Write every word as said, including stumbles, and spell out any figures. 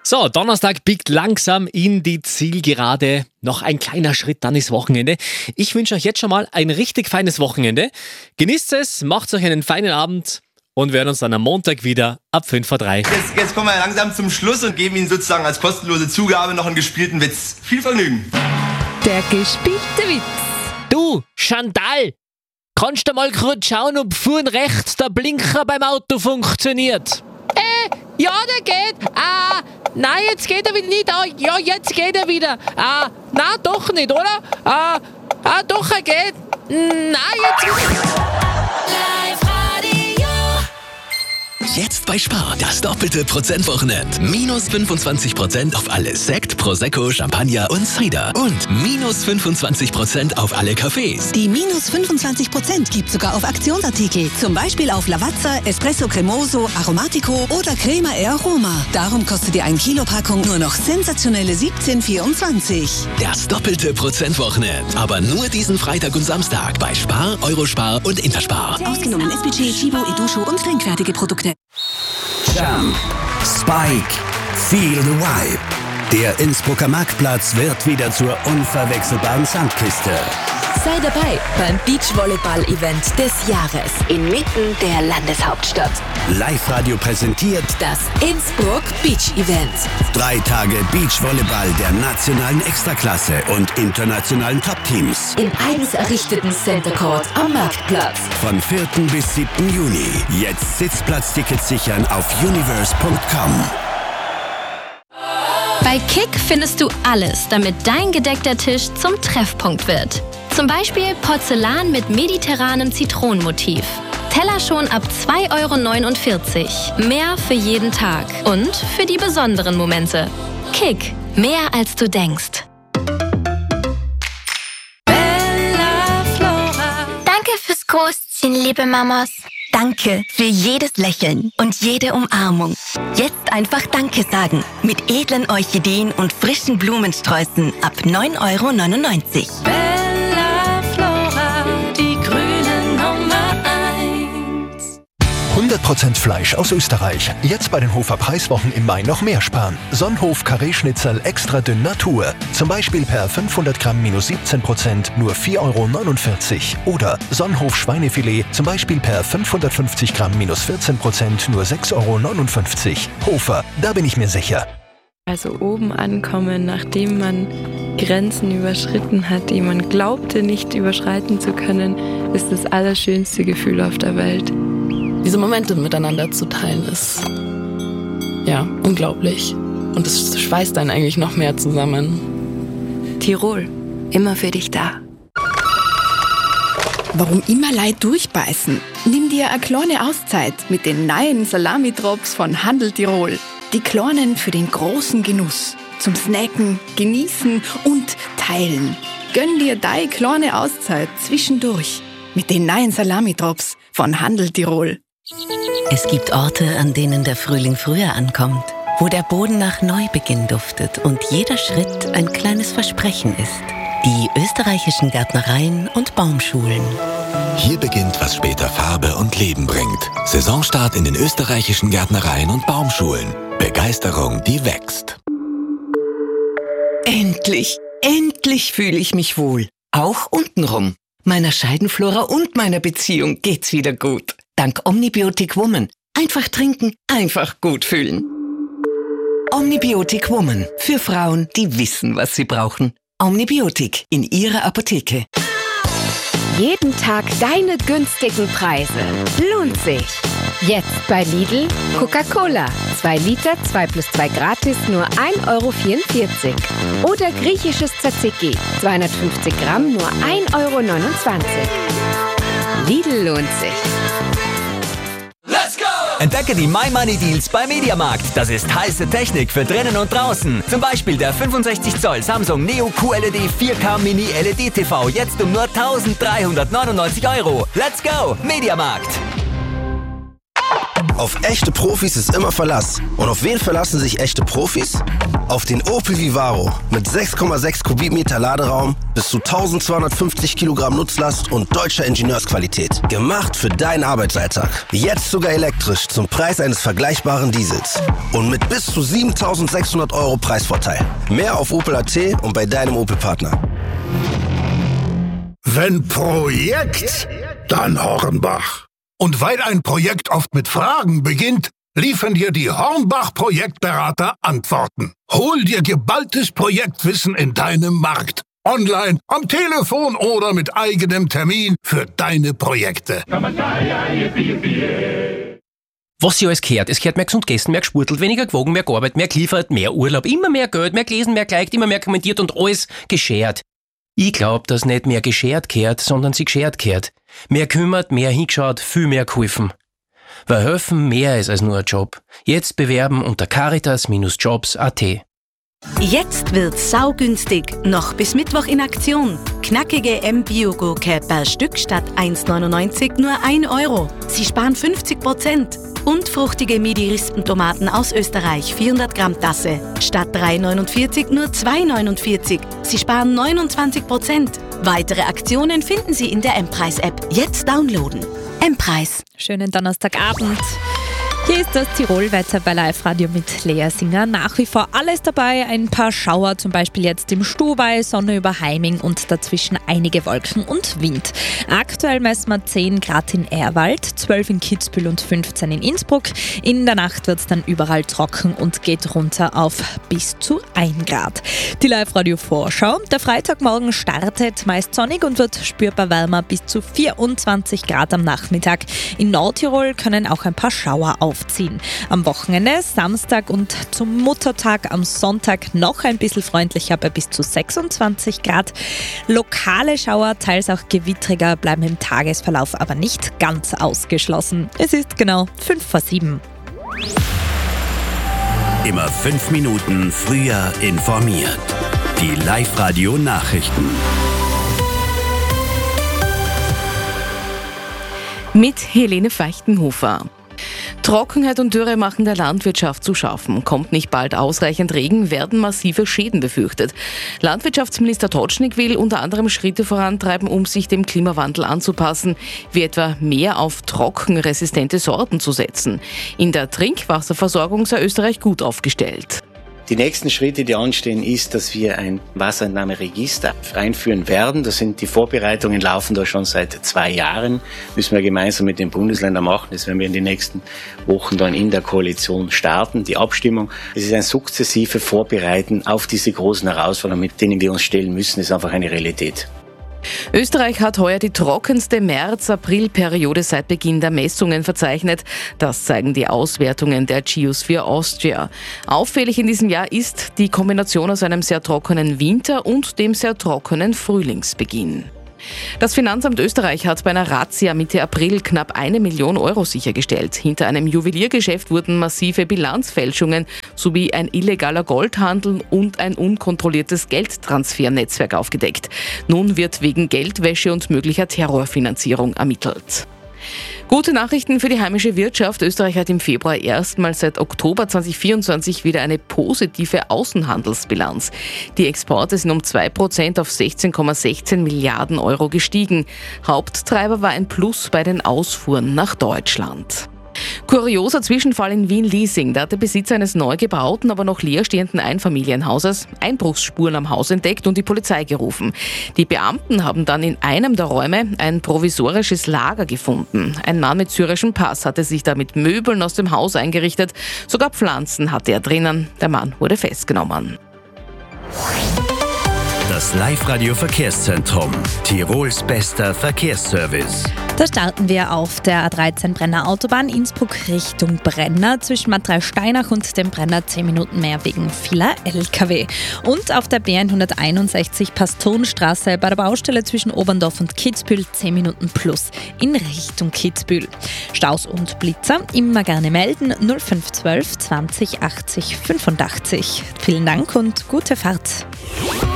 So, Donnerstag biegt langsam in die Zielgerade. Noch ein kleiner Schritt, dann ist Wochenende. Ich wünsche euch jetzt schon mal ein richtig feines Wochenende. Genießt es, macht euch einen feinen Abend und wir hören uns dann am Montag wieder ab fünf vor drei. Jetzt, jetzt kommen wir langsam zum Schluss und geben Ihnen sozusagen als kostenlose Zugabe noch einen gespielten Witz. Viel Vergnügen. Der gespielte Witz. Du, Chantal, kannst du mal kurz schauen, ob vorn rechts der Blinker beim Auto funktioniert? Äh, ja, der geht. Ah, nein, jetzt geht er wieder nicht. Ah, ja, jetzt geht er wieder. Ah, nein, doch nicht, oder? Ah, ah doch, er geht. Nein, jetzt... Jetzt bei Spar, das doppelte Prozentwochenende. Minus fünfundzwanzig Prozent auf alle Sekt, Prosecco, Champagner und Cider. Und minus fünfundzwanzig Prozent auf alle Cafés. Die minus fünfundzwanzig Prozent gibt sogar auf Aktionsartikel. Zum Beispiel auf Lavazza, Espresso Cremoso, Aromatico oder Crema e Aroma. Darum kostet die ein Kilo Packung nur noch sensationelle siebzehn vierundzwanzig. Das doppelte Prozentwochenende. Aber nur diesen Freitag und Samstag bei Spar, Eurospar und Interspar. Ausgenommen S P G, Chibo, Edusho und trinkfertige Produkte. Jump, Spike, Feel the Vibe. Der Innsbrucker Marktplatz wird wieder zur unverwechselbaren Sandkiste. Sei dabei beim Beachvolleyball-Event des Jahres inmitten der Landeshauptstadt. Live-Radio präsentiert das Innsbruck Beach Event. Drei Tage Beachvolleyball der nationalen Extraklasse und internationalen Top-Teams. Im eigens errichteten Center Court am Marktplatz. Von vierten bis siebten Juni. Jetzt Sitzplatztickets sichern auf universe punkt com. Bei Kick findest du alles, damit dein gedeckter Tisch zum Treffpunkt wird. Zum Beispiel Porzellan mit mediterranem Zitronenmotiv. Teller schon ab zwei Euro neunundvierzig. Mehr für jeden Tag und für die besonderen Momente. Kick, mehr als du denkst. Bella Flora. Danke fürs Großziehen, liebe Mamas. Danke für jedes Lächeln und jede Umarmung. Jetzt einfach Danke sagen mit edlen Orchideen und frischen Blumensträußen ab neun Euro neunundneunzig. Bella Flora, die grüne Nummer eins. hundert Prozent Fleisch aus Österreich. Jetzt bei den Hofer Preiswochen im Mai noch mehr sparen. Sonnhof Karree-Schnitzel extra dünn Natur. Zum Beispiel per fünfhundert Gramm minus siebzehn Prozent nur vier Euro neunundvierzig. Oder Sonnhof Schweinefilet zum Beispiel per fünfhundertfünfzig Gramm minus vierzehn Prozent nur sechs Euro neunundfünfzig. Hofer, da bin ich mir sicher. Also oben ankommen, nachdem man Grenzen überschritten hat, die man glaubte nicht überschreiten zu können, ist das allerschönste Gefühl auf der Welt. Diese Momente miteinander zu teilen, ist ja unglaublich. Und es schweißt einen eigentlich noch mehr zusammen. Tirol, immer für dich da. Warum immer Leid durchbeißen? Nimm dir eine kleine Auszeit mit den neuen Salami-Drops von Handel Tirol. Die kleinen für den großen Genuss. Zum Snacken, Genießen und Teilen. Gönn dir deine kleine Auszeit zwischendurch mit den neuen Salami-Drops von Handel Tirol. Es gibt Orte, an denen der Frühling früher ankommt, wo der Boden nach Neubeginn duftet und jeder Schritt ein kleines Versprechen ist. Die österreichischen Gärtnereien und Baumschulen. Hier beginnt, was später Farbe und Leben bringt. Saisonstart in den österreichischen Gärtnereien und Baumschulen. Begeisterung, die wächst. Endlich, endlich fühle ich mich wohl. Auch untenrum. Meiner Scheidenflora und meiner Beziehung geht's wieder gut. Dank Omnibiotic Woman. Einfach trinken, einfach gut fühlen. Omnibiotic Woman. Für Frauen, die wissen, was sie brauchen. Omnibiotic in ihrer Apotheke. Jeden Tag deine günstigen Preise. Lohnt sich. Jetzt bei Lidl Coca-Cola. zwei Liter, zwei plus zwei gratis, nur ein Euro vierundvierzig. Oder griechisches Tzatziki. zweihundertfünfzig Gramm, nur ein Euro neunundzwanzig. Lidl lohnt sich. Let's go! Entdecke die My Money Deals bei Mediamarkt. Das ist heiße Technik für drinnen und draußen. Zum Beispiel der fünfundsechzig Zoll Samsung Neo Q L E D vier K Mini L E D T V. Jetzt um nur eintausenddreihundertneunundneunzig Euro. Let's go! Mediamarkt! Auf echte Profis ist immer Verlass. Und auf wen verlassen sich echte Profis? Auf den Opel Vivaro mit sechs Komma sechs Kubikmeter Laderaum, bis zu eintausendzweihundertfünfzig Kilogramm Nutzlast und deutscher Ingenieursqualität. Gemacht für deinen Arbeitsalltag. Jetzt sogar elektrisch zum Preis eines vergleichbaren Diesels. Und mit bis zu siebentausendsechshundert Euro Preisvorteil. Mehr auf Opel Punkt a t und bei deinem Opel-Partner. Wenn Projekt, dann Hornbach. Und weil ein Projekt oft mit Fragen beginnt, liefern dir die Hornbach-Projektberater Antworten. Hol dir geballtes Projektwissen in deinem Markt. Online, am Telefon oder mit eigenem Termin für deine Projekte. Was sie alles gehört. Es gehört mehr gesund gegessen, mehr gespurtelt, weniger gewogen, mehr gearbeitet, mehr geliefert, mehr Urlaub, immer mehr Geld, mehr gelesen, mehr geliked, immer mehr kommentiert und alles geschert. Ich glaub, dass nicht mehr geschert gehört, sondern sie geschert gehört. Mehr kümmert, mehr hingeschaut, viel mehr geholfen. Weil helfen mehr ist als nur ein Job. Jetzt bewerben unter caritas Jobs Punkt a t. Jetzt wird's saugünstig, noch bis Mittwoch in Aktion. Knackige M-Bio-Gurke per Stück statt eins neunundneunzig nur ein Euro. Sie sparen fünfzig Prozent. Und fruchtige Midi-Rispentomaten aus Österreich, vierhundert Gramm Tasse. Statt drei neunundvierzig nur zwei neunundvierzig. Sie sparen neunundzwanzig Prozent. Weitere Aktionen finden Sie in der M-Preis-App. Jetzt downloaden. M-Preis. Schönen Donnerstagabend. Hier ist das Tirolwetter bei Live Radio mit Lea Singer. Nach wie vor alles dabei, ein paar Schauer, zum Beispiel jetzt im Stubai, Sonne über Heiming und dazwischen einige Wolken und Wind. Aktuell messen wir zehn Grad in Ehrwald, zwölf in Kitzbühel und fünfzehn in Innsbruck. In der Nacht wird es dann überall trocken und geht runter auf bis zu ein Grad. Die Live Radio Vorschau. Der Freitagmorgen startet meist sonnig und wird spürbar wärmer, bis zu vierundzwanzig Grad am Nachmittag. In Nordtirol können auch ein paar Schauer auf Ziehen. Am Wochenende, Samstag und zum Muttertag am Sonntag noch ein bisschen freundlicher bei bis zu sechsundzwanzig Grad. Lokale Schauer, teils auch gewittriger, bleiben im Tagesverlauf aber nicht ganz ausgeschlossen. Es ist genau fünf vor sieben. Immer fünf Minuten früher informiert. Die Live-Radio-Nachrichten. Mit Helene Feichtenhofer. Trockenheit und Dürre machen der Landwirtschaft zu schaffen. Kommt nicht bald ausreichend Regen, werden massive Schäden befürchtet. Landwirtschaftsminister Totschnig will unter anderem Schritte vorantreiben, um sich dem Klimawandel anzupassen, wie etwa mehr auf trockenresistente Sorten zu setzen. In der Trinkwasserversorgung sei Österreich gut aufgestellt. Die nächsten Schritte, die anstehen, ist, dass wir ein Wasserentnahmeregister einführen werden. Das sind die Vorbereitungen, laufen da schon seit zwei Jahren. Müssen wir gemeinsam mit den Bundesländern machen. Das werden wir in den nächsten Wochen dann in der Koalition starten. Die Abstimmung, es ist ein sukzessive Vorbereiten auf diese großen Herausforderungen, mit denen wir uns stellen müssen. Das ist einfach eine Realität. Österreich hat heuer die trockenste März-April-Periode seit Beginn der Messungen verzeichnet. Das zeigen die Auswertungen der Geosphere Austria. Auffällig in diesem Jahr ist die Kombination aus einem sehr trockenen Winter und dem sehr trockenen Frühlingsbeginn. Das Finanzamt Österreich hat bei einer Razzia Mitte April knapp eine Million Euro sichergestellt. Hinter einem Juweliergeschäft wurden massive Bilanzfälschungen sowie ein illegaler Goldhandel und ein unkontrolliertes Geldtransfernetzwerk aufgedeckt. Nun wird wegen Geldwäsche und möglicher Terrorfinanzierung ermittelt. Gute Nachrichten für die heimische Wirtschaft. Österreich hat im Februar erstmals seit Oktober zweitausendvierundzwanzig wieder eine positive Außenhandelsbilanz. Die Exporte sind um zwei Prozent auf sechzehn Komma sechzehn Milliarden Euro gestiegen. Haupttreiber war ein Plus bei den Ausfuhren nach Deutschland. Kurioser Zwischenfall in Wien-Liesing. Da hat der Besitzer eines neu gebauten, aber noch leerstehenden Einfamilienhauses Einbruchsspuren am Haus entdeckt und die Polizei gerufen. Die Beamten haben dann in einem der Räume ein provisorisches Lager gefunden. Ein Mann mit syrischem Pass hatte sich da mit Möbeln aus dem Haus eingerichtet. Sogar Pflanzen hatte er drinnen. Der Mann wurde festgenommen. Das Live-Radio-Verkehrszentrum. Tirols bester Verkehrsservice. Da starten wir auf der A dreizehn Brenner Autobahn Innsbruck Richtung Brenner. Zwischen Matrei Steinach und dem Brenner zehn Minuten mehr wegen vieler L K W. Und auf der B hunderteinundsechzig Pastonstraße bei der Baustelle zwischen Oberndorf und Kitzbühel zehn Minuten plus in Richtung Kitzbühel. Staus und Blitzer immer gerne melden null fünf zwölf zwanzig achtzig fünfundachtzig. Vielen Dank und gute Fahrt.